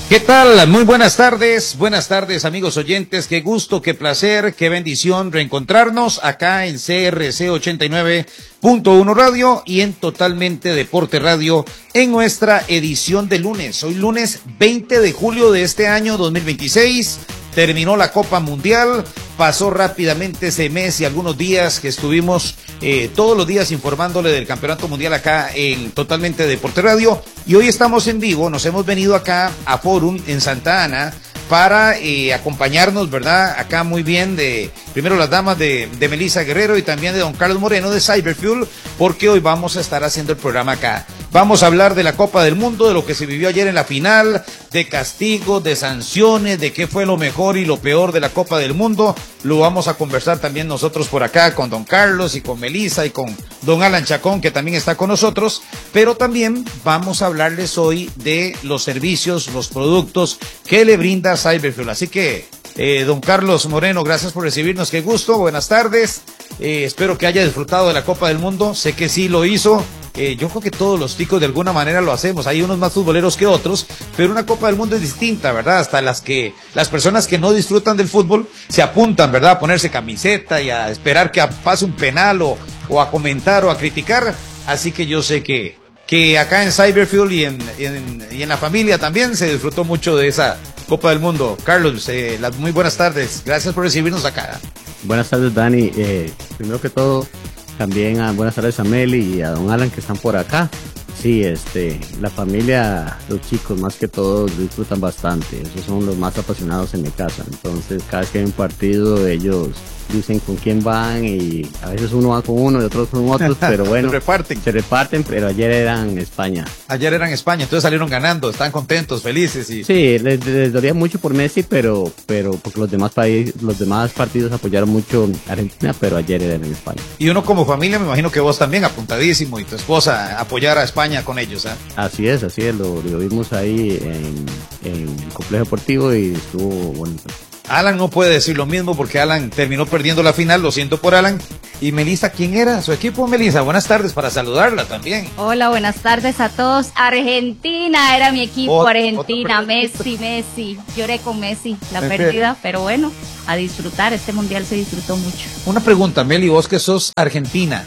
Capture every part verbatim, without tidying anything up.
¿Qué tal? Muy buenas tardes, buenas tardes amigos oyentes, qué gusto, qué placer, qué bendición reencontrarnos acá en C R C ochenta y nueve punto uno Radio y en Totalmente Deporte Radio en nuestra edición de lunes. Hoy lunes veinte de julio de este año dos mil veintiséis, terminó la Copa Mundial, pasó rápidamente ese mes y algunos días que estuvimos eh, todos los días informándole del Campeonato Mundial acá en Totalmente Deporte Radio, y hoy estamos en vivo, nos hemos venido acá a Forum en Santa Ana para eh, acompañarnos, ¿verdad? Acá muy bien de, primero las damas de, de Melissa Guerrero y también de don Carlos Moreno de Cyberfuel, porque hoy vamos a estar haciendo el programa acá. Vamos a hablar de la Copa del Mundo, de lo que se vivió ayer en la final, de castigos, de sanciones, de qué fue lo mejor y lo peor de la Copa del Mundo. Lo vamos a conversar también nosotros por acá con don Carlos y con Melissa y con don Alan Chacón, que también está con nosotros, pero también vamos a hablarles hoy de los servicios, los productos que le brinda Cyberfuel. Así que, eh, don Carlos Moreno, gracias por recibirnos, qué gusto, buenas tardes, eh, espero que haya disfrutado de la Copa del Mundo, sé que sí lo hizo. Eh, yo creo que todos los ticos de alguna manera lo hacemos, hay unos más futboleros que otros, pero una Copa del Mundo es distinta, ¿verdad? Hasta las que, las personas que no disfrutan del fútbol se apuntan, ¿verdad? A ponerse camiseta y a esperar que pase un penal o, o a comentar o a criticar, así que yo sé que, que acá en Cyberfuel y en, en, y en la familia también se disfrutó mucho de esa Copa del Mundo. Carlos, eh, las muy buenas tardes, gracias por recibirnos acá. Buenas tardes, Dani, eh, primero que todo, también a, buenas tardes a Meli y a don Alan que están por acá. Sí, este, la familia, los chicos más que todos disfrutan bastante, esos son los más apasionados en mi casa, entonces cada vez que hay un partido ellos dicen con quién van y a veces uno va con uno y otros con otros, pero bueno, se reparten. Se reparten, pero ayer eran España. Ayer eran España, entonces salieron ganando, están contentos, felices y... Sí, les, les dolía mucho por Messi, pero, pero porque los demás países, los demás partidos apoyaron mucho a Argentina, pero ayer eran en España. Y uno como familia, me imagino que vos también apuntadísimo y tu esposa apoyar a España con ellos, ¿eh? Así es, así es, lo, lo vimos ahí en, en el complejo deportivo y estuvo bonito. Alan no puede decir lo mismo porque Alan terminó perdiendo la final, lo siento por Alan. Y Melissa, ¿quién era su equipo, Melissa? Buenas tardes, para saludarla también. Hola, buenas tardes a todos. Argentina era mi equipo, o, Argentina, Messi, Messi. Lloré con Messi, la Me pérdida, fe... pero bueno, a disfrutar, este mundial se disfrutó mucho. Una pregunta, Meli, vos que sos argentina,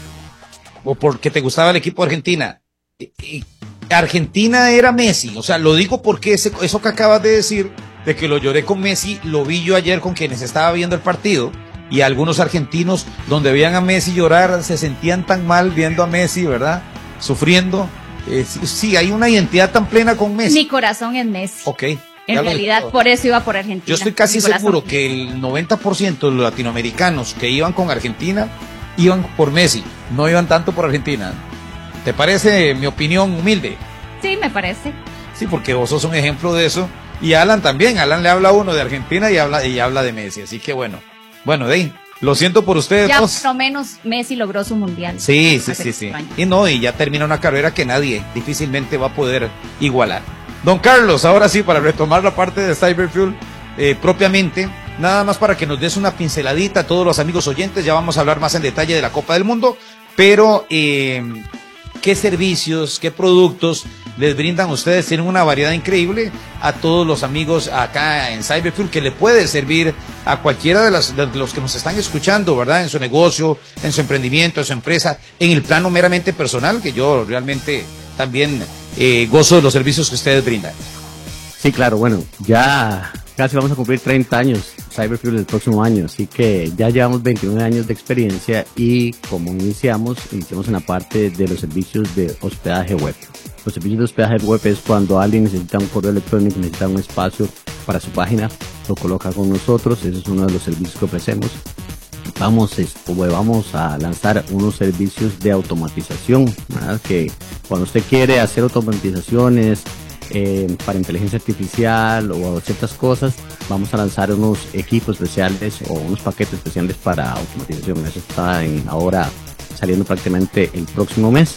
o porque te gustaba el equipo Argentina, y Argentina era Messi, o sea, lo digo porque ese, eso que acabas de decir, de que lo lloré con Messi, lo vi yo ayer con quienes estaba viendo el partido, y algunos argentinos donde veían a Messi llorar se sentían tan mal viendo a Messi, ¿verdad? Sufriendo. Eh, sí, sí, hay una identidad tan plena con Messi. Mi corazón es Messi. Ok. En realidad, por eso iba por Argentina. Yo estoy casi seguro que el noventa por ciento de los latinoamericanos que iban con Argentina iban por Messi, no iban tanto por Argentina. ¿Te parece mi opinión humilde? Sí, me parece. Sí, porque vos sos un ejemplo de eso. Y Alan también, Alan le habla a uno de Argentina y habla, y habla de Messi, así que bueno, bueno, de ahí, lo siento por ustedes ya dos. Por lo menos Messi logró su mundial. Sí, sí, sí, sí, y no, y ya termina una carrera que nadie difícilmente va a poder igualar. Don Carlos, ahora sí, para retomar la parte de Cyberfuel, eh, propiamente, nada más para que nos des una pinceladita a todos los amigos oyentes, ya vamos a hablar más en detalle de la Copa del Mundo, pero eh, ¿qué servicios, qué productos les brindan ustedes? Tienen una variedad increíble a todos los amigos acá en Cyberfuel que le puede servir a cualquiera de, las, de los que nos están escuchando, ¿verdad? En su negocio, en su emprendimiento, en su empresa, en el plano meramente personal, que yo realmente también eh, gozo de los servicios que ustedes brindan. Sí, claro, bueno, ya casi vamos a cumplir treinta años Cyberfuel el próximo año, así que ya llevamos veintinueve años de experiencia y como iniciamos, iniciamos en la parte de los servicios de hospedaje web. Los servicios de hospedaje web es cuando alguien necesita un correo electrónico, necesita un espacio para su página, lo coloca con nosotros, ese es uno de los servicios que ofrecemos. Vamos, vamos a lanzar unos servicios de automatización, ¿verdad? Que cuando usted quiere hacer automatizaciones, Eh, para inteligencia artificial o ciertas cosas, vamos a lanzar unos equipos especiales o unos paquetes especiales para automatización. Eso está en, ahora saliendo prácticamente el próximo mes.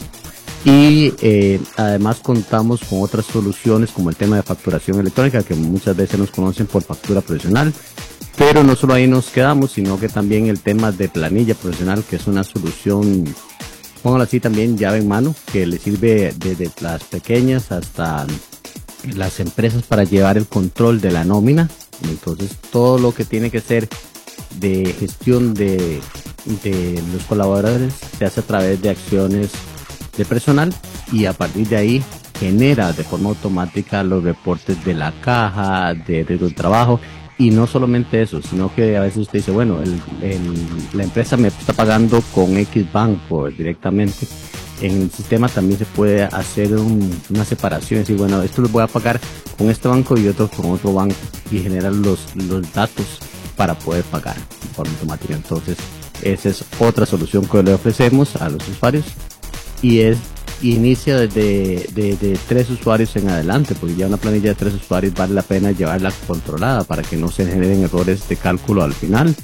Y eh, además contamos con otras soluciones como el tema de facturación electrónica, que muchas veces nos conocen por factura profesional. Pero no solo ahí nos quedamos, sino que también el tema de planilla profesional, que es una solución, póngalo así, también llave en mano, que le sirve desde las pequeñas hasta las empresas para llevar el control de la nómina. Entonces todo lo que tiene que ser de gestión de, de los colaboradores se hace a través de acciones de personal, y a partir de ahí genera de forma automática los reportes de la caja, de riesgo de trabajo. Y no solamente eso, sino que a veces usted dice, bueno, el, el, la empresa me está pagando con X banco directamente. En el sistema también se puede hacer un, una separación, decir, bueno, esto lo voy a pagar con este banco y otro con otro banco, y generar los, los datos para poder pagar de forma automática. Entonces, esa es otra solución que le ofrecemos a los usuarios, y es inicia desde de, de tres usuarios en adelante, porque ya una planilla de tres usuarios vale la pena llevarla controlada para que no se generen errores de cálculo al final.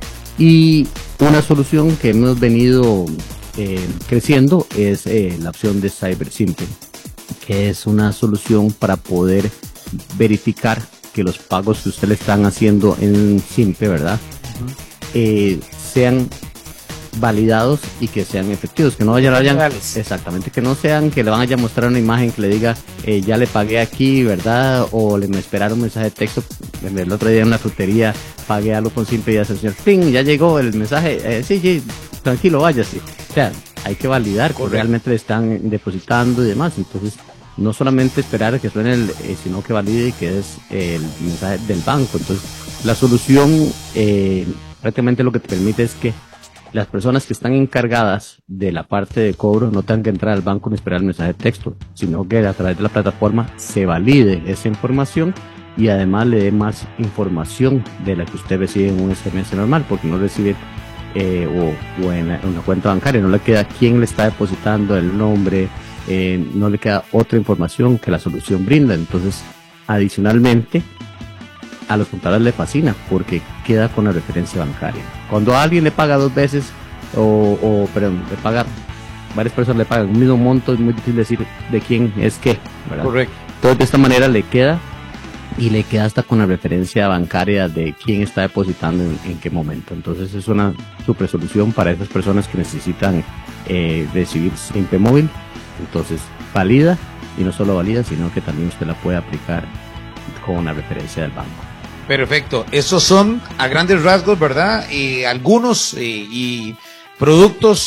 Y una solución que hemos venido eh, creciendo es eh, la opción de CyberSimple, que es una solución para poder verificar que los pagos que usted le están haciendo en Simple, ¿verdad? Uh-huh. eh, sean validados y que sean efectivos, que no vayan, vayan exactamente, que no sean que le van a mostrar una imagen que le diga eh, ya le pagué aquí, ¿verdad? O le me esperaron un mensaje de texto. El otro día en la frutería pagué algo con Simple y ya el señor ¡ping! Ya llegó el mensaje, eh, sí, sí, tranquilo, vaya, sí. O sea, hay que validar que realmente le están depositando y demás. Entonces, no solamente esperar a que suene el, eh, sino que valide y que es eh, el mensaje del banco. Entonces, la solución eh, prácticamente lo que te permite es que las personas que están encargadas de la parte de cobro no tengan que entrar al banco ni esperar el mensaje de texto, sino que a través de la plataforma se valide esa información y además le dé más información de la que usted recibe en un S M S normal, porque no recibe eh, o, o en una cuenta bancaria, no le queda quién le está depositando, el nombre, eh, no le queda otra información que la solución brinda. Entonces, adicionalmente, a los contadores le fascina porque queda con la referencia bancaria. Cuando a alguien le paga dos veces o, o perdón, le paga, varias personas le pagan un mismo monto, es muy difícil decir de quién es qué, ¿verdad? Correcto. Entonces, de esta manera le queda, y le queda hasta con la referencia bancaria de quién está depositando en, en qué momento. Entonces, es una super solución para esas personas que necesitan eh, recibir Simple Móvil. Entonces, valida, y no solo valida, sino que también usted la puede aplicar con la referencia del banco. Perfecto, esos son a grandes rasgos, ¿verdad? Y algunos eh, y productos